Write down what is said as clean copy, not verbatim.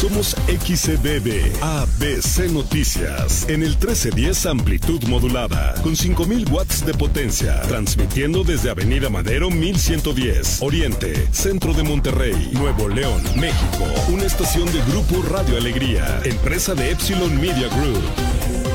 Somos XCBB, ABC Noticias, en el 1310 amplitud modulada, con 5000 watts de potencia, transmitiendo desde Avenida Madero 1110, Oriente, Centro de Monterrey, Nuevo León, México. Una estación de Grupo Radio Alegría, empresa de Epsilon Media Group.